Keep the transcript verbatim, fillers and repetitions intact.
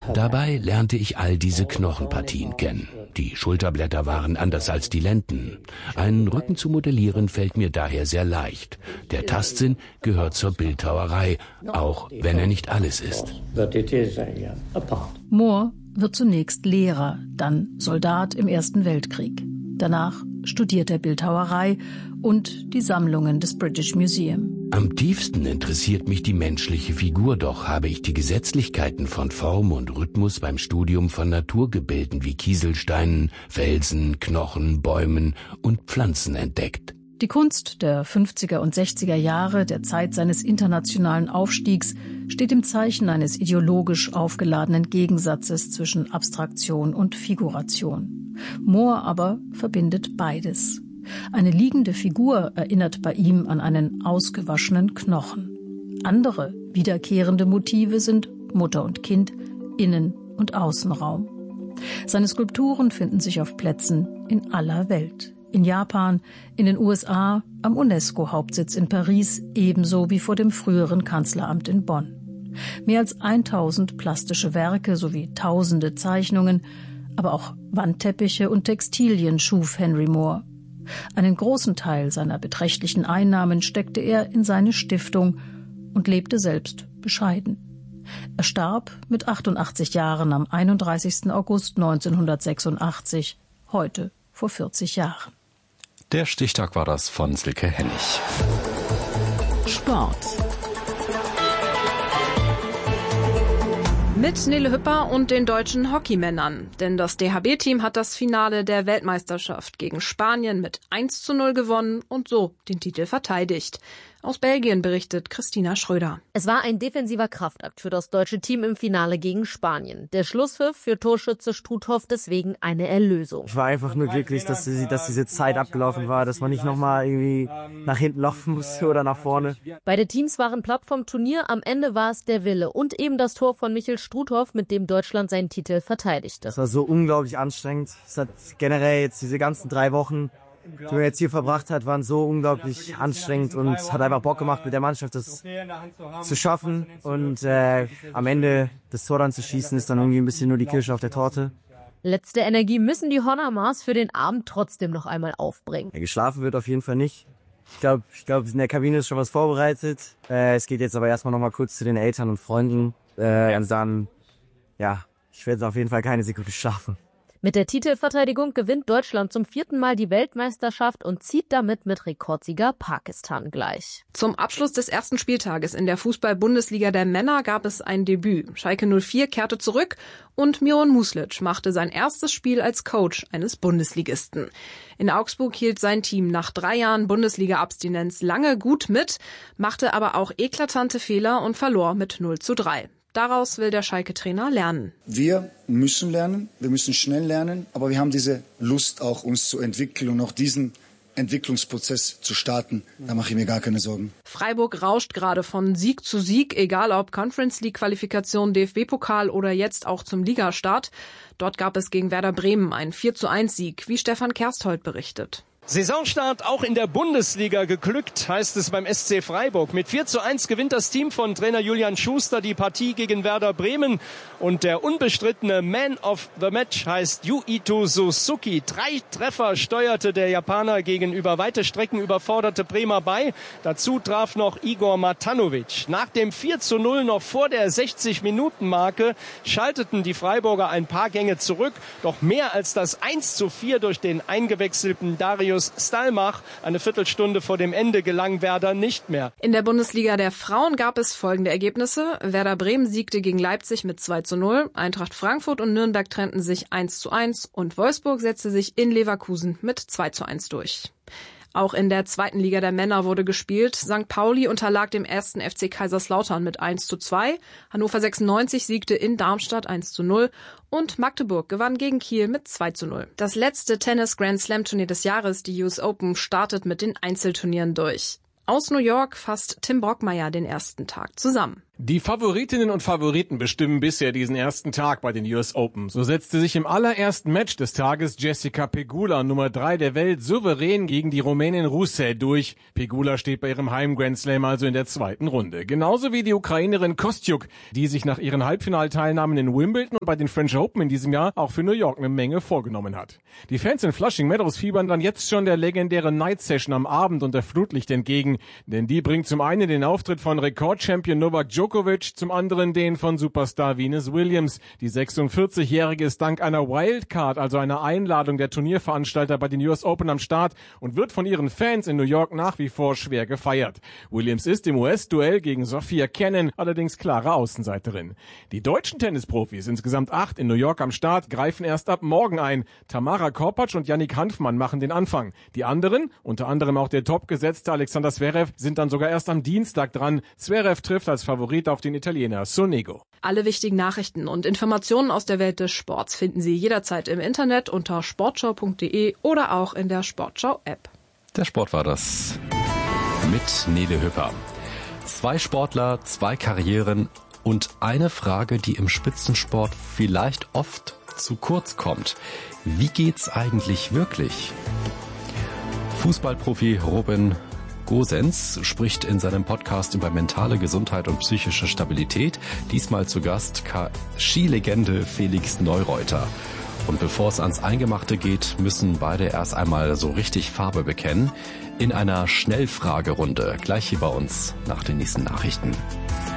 Dabei lernte ich all diese Knochenpartien kennen. Die Schulterblätter waren anders als die Lenden. Einen Rücken zu modellieren fällt mir daher sehr leicht. Der Tastsinn gehört zur Bildhauerei, auch wenn er nicht alles ist. Moore wird zunächst Lehrer, dann Soldat im Ersten Weltkrieg. Danach studiert er Bildhauerei und die Sammlungen des British Museum. Am tiefsten interessiert mich die menschliche Figur, doch habe ich die Gesetzlichkeiten von Form und Rhythmus beim Studium von Naturgebilden wie Kieselsteinen, Felsen, Knochen, Bäumen und Pflanzen entdeckt. Die Kunst der fünfziger und sechziger Jahre, der Zeit seines internationalen Aufstiegs, steht im Zeichen eines ideologisch aufgeladenen Gegensatzes zwischen Abstraktion und Figuration. Moore aber verbindet beides. Eine liegende Figur erinnert bei ihm an einen ausgewaschenen Knochen. Andere wiederkehrende Motive sind Mutter und Kind, Innen- und Außenraum. Seine Skulpturen finden sich auf Plätzen in aller Welt. In Japan, in den U S A, am UNESCO-Hauptsitz in Paris, ebenso wie vor dem früheren Kanzleramt in Bonn. Mehr als tausend plastische Werke sowie tausende Zeichnungen, aber auch Wandteppiche und Textilien schuf Henry Moore. Einen großen Teil seiner beträchtlichen Einnahmen steckte er in seine Stiftung und lebte selbst bescheiden. Er starb mit achtundachtzig Jahren am einunddreißigsten August neunzehnhundertsechsundachtzig, heute vor vierzig Jahren. Der Stichtag war das von Silke Hennig. Sport. Mit Nele Hüpper und den deutschen Hockeymännern. Denn das D H B-Team hat das Finale der Weltmeisterschaft gegen Spanien mit eins zu null gewonnen und so den Titel verteidigt. Aus Belgien berichtet Christina Schröder. Es war ein defensiver Kraftakt für das deutsche Team im Finale gegen Spanien. Der Schlusspfiff für Torschütze Struthoff deswegen eine Erlösung. Ich war einfach nur glücklich, dass, die, dass diese Zeit abgelaufen war, dass man nicht nochmal irgendwie nach hinten laufen musste oder nach vorne. Beide Teams waren platt vom Turnier. Am Ende war es der Wille und eben das Tor von Michel Struthoff, mit dem Deutschland seinen Titel verteidigte. Es war so unglaublich anstrengend. Es hat generell jetzt diese ganzen drei Wochen, die man jetzt hier verbracht hat, waren so unglaublich anstrengend und es hat einfach Bock gemacht, mit der Mannschaft das zu schaffen. Und äh, am Ende das Tor dann zu schießen, ist dann irgendwie ein bisschen nur die Kirsche auf der Torte. Letzte Energie müssen die Honamars für den Abend trotzdem noch einmal aufbringen. Ja, geschlafen wird auf jeden Fall nicht. Ich glaube, ich glaub, in der Kabine ist schon was vorbereitet. Äh, es geht jetzt aber erstmal noch mal kurz zu den Eltern und Freunden. Äh, und dann, ja, ich werde auf jeden Fall keine Sekunde schlafen. Mit der Titelverteidigung gewinnt Deutschland zum vierten Mal die Weltmeisterschaft und zieht damit mit Rekordsieger Pakistan gleich. Zum Abschluss des ersten Spieltages in der Fußball-Bundesliga der Männer gab es ein Debüt. Schalke null vier kehrte zurück und Miron Muslic machte sein erstes Spiel als Coach eines Bundesligisten. In Augsburg hielt sein Team nach drei Jahren Bundesliga-Abstinenz lange gut mit, machte aber auch eklatante Fehler und verlor mit null zu drei. Daraus will der Schalke-Trainer lernen. Wir müssen lernen, wir müssen schnell lernen, aber wir haben diese Lust auch, uns zu entwickeln und auch diesen Entwicklungsprozess zu starten. Da mache ich mir gar keine Sorgen. Freiburg rauscht gerade von Sieg zu Sieg, egal ob Conference-League-Qualifikation, D F B-Pokal oder jetzt auch zum Ligastart. Dort gab es gegen Werder Bremen einen vier zu eins Sieg, wie Stefan Kersthold berichtet. Saisonstart auch in der Bundesliga geglückt, heißt es beim S C Freiburg. Mit vier zu eins gewinnt das Team von Trainer Julian Schuster die Partie gegen Werder Bremen. Und der unbestrittene Man of the Match heißt Yuito Suzuki. Drei Treffer steuerte der Japaner gegen über weite Strecken überforderte Bremer bei. Dazu traf noch Igor Matanovic. Nach dem vier zu null noch vor der sechzig-Minuten-Marke schalteten die Freiburger ein paar Gänge zurück. Doch mehr als das eins zu vier durch den eingewechselten Darius Stalmach. Eine Viertelstunde vor dem Ende gelang Werder nicht mehr. In der Bundesliga der Frauen gab es folgende Ergebnisse. Werder Bremen siegte gegen Leipzig mit zwei zu null. Eintracht Frankfurt und Nürnberg trennten sich eins zu eins. Und Wolfsburg setzte sich in Leverkusen mit zwei zu eins durch. Auch in der zweiten Liga der Männer wurde gespielt. Sankt Pauli unterlag dem ersten F C Kaiserslautern mit eins zu zwei. Hannover sechsundneunzig siegte in Darmstadt eins zu null. Und Magdeburg gewann gegen Kiel mit zwei zu null. Das letzte Tennis-Grand-Slam-Turnier des Jahres, die U S Open, startet mit den Einzelturnieren durch. Aus New York fasst Tim Brockmeier den ersten Tag zusammen. Die Favoritinnen und Favoriten bestimmen bisher diesen ersten Tag bei den U S Open. So setzte sich im allerersten Match des Tages Jessica Pegula, Nummer drei der Welt, souverän gegen die Rumänin Ruse durch. Pegula steht bei ihrem Heim-Grand Slam also in der zweiten Runde. Genauso wie die Ukrainerin Kostyuk, die sich nach ihren Halbfinalteilnahmen in Wimbledon und bei den French Open in diesem Jahr auch für New York eine Menge vorgenommen hat. Die Fans in Flushing Meadows fiebern dann jetzt schon der legendären Night Session am Abend unter Flutlicht entgegen, denn die bringt zum einen den Auftritt von Rekordchampion Novak Djokovic, zum anderen den von Superstar Venus Williams. Die sechsundvierzigjährige ist dank einer Wildcard, also einer Einladung der Turnierveranstalter bei den U S Open am Start und wird von ihren Fans in New York nach wie vor schwer gefeiert. Williams ist im U S-Duell gegen Sophia Kenin allerdings klare Außenseiterin. Die deutschen Tennisprofis, insgesamt acht in New York am Start, greifen erst ab morgen ein. Tamara Korpatsch und Yannick Hanfmann machen den Anfang. Die anderen, unter anderem auch der topgesetzte Alexander Zverev, sind dann sogar erst am Dienstag dran. Zverev trifft als Favorit auf den Italiener Sonego. Alle wichtigen Nachrichten und Informationen aus der Welt des Sports finden Sie jederzeit im Internet unter sportschau punkt de oder auch in der Sportschau-App. Der Sport war das mit Nele Hüpper. Zwei Sportler, zwei Karrieren und eine Frage, die im Spitzensport vielleicht oft zu kurz kommt. Wie geht's eigentlich wirklich? Fußballprofi Robin Gosens spricht in seinem Podcast über mentale Gesundheit und psychische Stabilität. Diesmal zu Gast Skilegende Felix Neureuter. Und bevor es ans Eingemachte geht, müssen beide erst einmal so richtig Farbe bekennen. In einer Schnellfragerunde, gleich hier bei uns nach den nächsten Nachrichten.